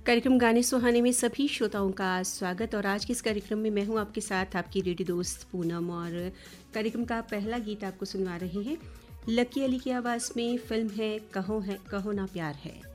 कार्यक्रम गाने सुहाने में सभी श्रोताओं का स्वागत। और आज के इस कार्यक्रम में मैं हूं आपके साथ आपकी रेडियो दोस्त पूनम। और कार्यक्रम का पहला गीत आपको सुनवा रहे हैं लकी अली की आवाज़ में। फिल्म है कहो ना प्यार है।